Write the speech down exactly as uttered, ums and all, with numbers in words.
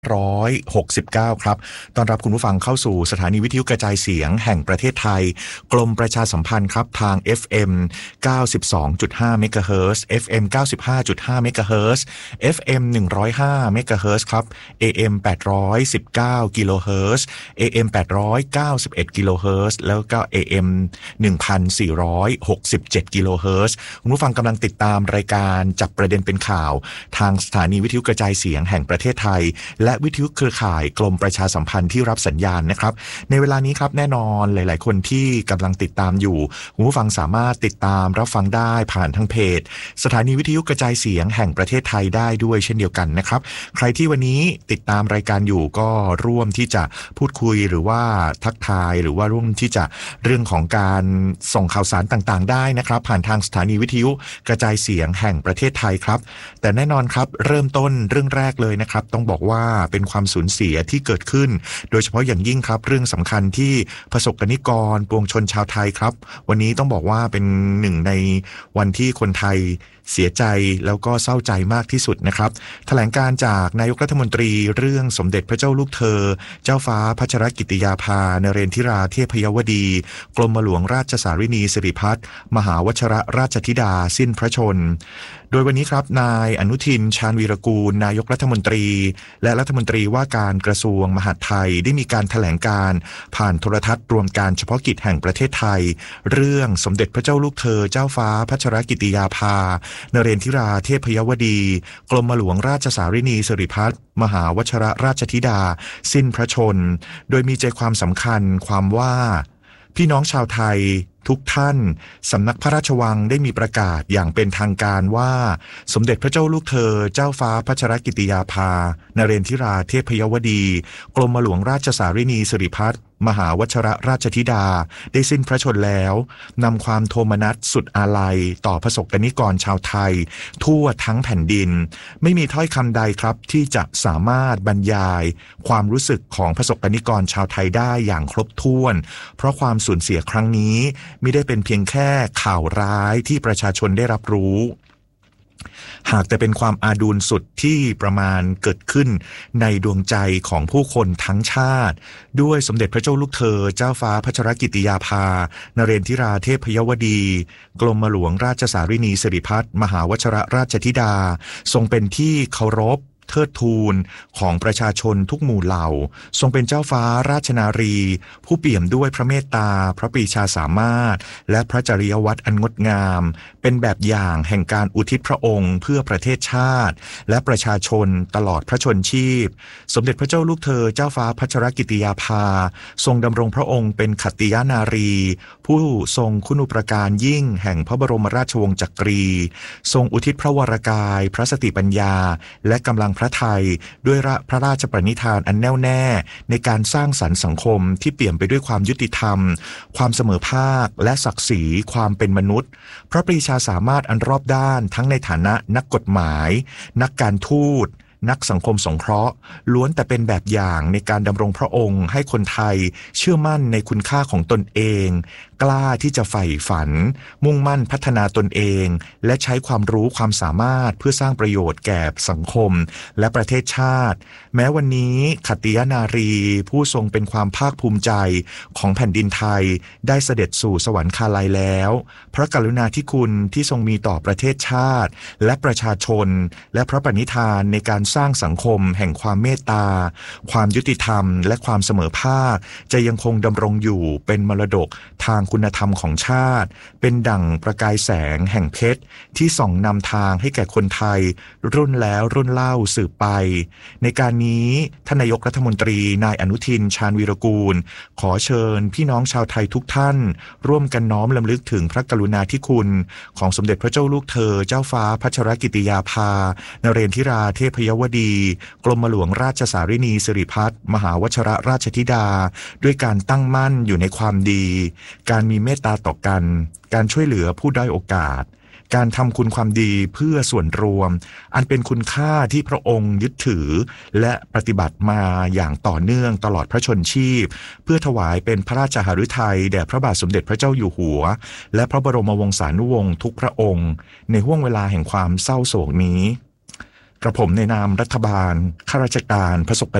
ร้อยหกสิบเก้าครับต้อนรับคุณผู้ฟังเข้าสู่สถานีวิทยุกระจายเสียงแห่งประเทศไทยกรมประชาสัมพันธ์ครับทาง เอฟ เอ็ม เก้าสิบสองจุดห้า เมกะเฮิรตซ์ เอฟ เอ็ม เก้าสิบห้าจุดห้า เมกะเฮิรตซ์ เอฟ เอ็ม หนึ่งร้อยห้า เมกะเฮิรตซ์ครับ เอ เอ็ม แปดร้อยสิบเก้า กิโลเฮิรตซ์ เอ เอ็ม แปดร้อยเก้าสิบเอ็ด กิโลเฮิรตซ์แล้วก็ เอ เอ็ม หนึ่งพันสี่ร้อยหกสิบเจ็ด กิโลเฮิรตซ์คุณผู้ฟังกำลังติดตามรายการจับประเด็นเป็นข่าวทางสถานีวิทยุกระจายเสียงแห่งประเทศไทยและวิทยุเครือข่ายกรมประชาสัมพันธ์ที่รับสัญญาณนะครับในเวลานี้ครับแน่นอนหลายๆคนที่กำลังติดตามอยู่คุณผู้ฟังสามารถติดตามรับฟังได้ผ่านทางเพจสถานีวิทยุกระจายเสียงแห่งประเทศไทยได้ด้วยเช่นเดียวกันนะครับใครที่วันนี้ติดตามรายการอยู่ก็ร่วมที่จะพูดคุยหรือว่าทักทายหรือว่าร่วมที่จะเรื่องของการส่งข่าวสารต่างๆได้นะครับผ่านทางสถานีวิทยุกระจายเสียงแห่งประเทศไทยครับแต่แน่นอนครับเริ่มต้นเรื่องแรกเลยนะครับต้องบอกว่าเป็นความสูญเสียที่เกิดขึ้นโดยเฉพาะอย่างยิ่งครับเรื่องสำคัญที่ประสบกนิกรปวงชนชาวไทยครับวันนี้ต้องบอกว่าเป็นหนึ่งในวันที่คนไทยเสียใจแล้วก็เศร้าใจมากที่สุดนะครับแถลงการจากนายกรัฐมนตรีเรื่องสมเด็จพระเจ้าลูกเธอเจ้าฟ้าพัชรกิติยาภานเรนทิราเทพยวดีกรมหลวงราชสารินีสิริพัฒน์มหาวชิรราชธิดาสิ้นพระชนม์โดยวันนี้ครับนายอนุทินชาญวีรกูลนายกรัฐมนตรีและรัฐมนตรีว่าการกระทรวงมหาดไทยได้มีการแถลงการผ่านโทรทัศน์รวมการเฉพาะกิจแห่งประเทศไทยเรื่องสมเด็จพระเจ้าลูกเธอเจ้าฟ้าพัชรกิติยาภานเรนทิราเทพยวดีกรมหลวงราชสารินีสิริพัฒน์มหาวชิรราชธิดาสิ้นพระชนม์โดยมีใจความสำคัญความว่าพี่น้องชาวไทยทุกท่านสำนักพระราชวังได้มีประกาศอย่างเป็นทางการว่าสมเด็จพระเจ้าลูกเธอเจ้าฟ้าพัชรกิติยาภานเรนทิราเทพยวดีกรมหลวงราชสารินีสิริพัฒน์มหาวชิรราชธิดาได้สิ้นพระชนม์แล้วนำความโทมนัสสุดอาลัยต่อประสบกนิกรชาวไทยทั่วทั้งแผ่นดินไม่มีถ้อยคำใดครับที่จะสามารถบรรยายความรู้สึกของประสบกนิกรชาวไทยได้อย่างครบถ้วนเพราะความสูญเสียครั้งนี้ไม่ได้เป็นเพียงแค่ข่าวร้ายที่ประชาชนได้รับรู้หากแต่เป็นความอาดูลสุดที่ประมาณเกิดขึ้นในดวงใจของผู้คนทั้งชาติด้วยสมเด็จพระเจ้าลูกเธอเจ้าฟ้าพัชรกิติยาภานเรนทิราเทพยวดีกรมหลวงราชสารินีสิริพัฒน์มหาวชิรราชธิดาทรงเป็นที่เคารพเทิดทูนของประชาชนทุกหมู่เหล่าทรงเป็นเจ้าฟ้าราชนารีผู้เปี่ยมด้วยพระเมตตาพระปรีชาสามารถและพระจริยวัตรอันงดงามเป็นแบบอย่างแห่งการอุทิศพระองค์เพื่อประเทศชาติและประชาชนตลอดพระชนชีพสมเด็จพระเจ้าลูกเธอเจ้าฟ้าพัชรกิติยาภาทรงดำรงพระองค์เป็นขัตติยนารีผู้ทรงคุณูปการยิ่งแห่งพระบรมราชวงศ์จักรีทรงอุทิศพระวรกายพระสติปัญญาและกำลังพระไทยด้วยพระราชปณิธานอันแน่วแน่ในการสร้างสรรค์สังคมที่เปี่ยมไปด้วยความยุติธรรมความเสมอภาคและศักดิ์ศรีความเป็นมนุษย์พระปรีชาสามารถอันรอบด้านทั้งในฐานะนักกฎหมายนักการทูตนักสังคมสงเคราะห์ล้วนแต่เป็นแบบอย่างในการดำรงพระองค์ให้คนไทยเชื่อมั่นในคุณค่าของตนเองกล้าที่จะใฝ่ฝันมุ่งมั่นพัฒนาตนเองและใช้ความรู้ความสามารถเพื่อสร้างประโยชน์แก่สังคมและประเทศชาติแม้วันนี้ขัตติยนารีผู้ทรงเป็นความภาคภูมิใจของแผ่นดินไทยได้เสด็จสู่สวรรคาลัยแล้วพระกรุณาธิคุณที่ทรงมีต่อประเทศชาติและประชาชนและพระปณิธานในการสร้างสังคมแห่งความเมตตาความยุติธรรมและความเสมอภาคจะยังคงดำรงอยู่เป็นมรดกทางคุณธรรมของชาติเป็นดั่งประกายแสงแห่งเพชรที่ส่องนำทางให้แก่คนไทยรุ่นแล้วรุ่นเล่าสืบไปในการนี้ท่านนายกรัฐมนตรีนายอนุทินชาญวีรกูลขอเชิญพี่น้องชาวไทยทุกท่านร่วมกันน้อมรำลึกถึงพระกรุณาธิคุณของสมเด็จพระเจ้าลูกเธอเจ้าฟ้าพัชรกิติยาภานเรนทิราเทพยวดีกรมหลวงราชสารินีสิริพัฒน์มหาวชิรราชธิดาด้วยการตั้งมั่นอยู่ในความดีการมีเมตตาต่อกันการช่วยเหลือผู้ด้อยโอกาสการทำคุณความดีเพื่อส่วนรวมอันเป็นคุณค่าที่พระองค์ยึดถือและปฏิบัติมาอย่างต่อเนื่องตลอดพระชนชีพเพื่อถวายเป็นพระราชหฤทัยแด่พระบาทสมเด็จพระเจ้าอยู่หัวและพระบรมวงศานุวงศ์ทุกพระองค์ในห้วงเวลาแห่งความเศร้าโศกนี้กระผมในนามรัฐบาลข้าราชการประสบ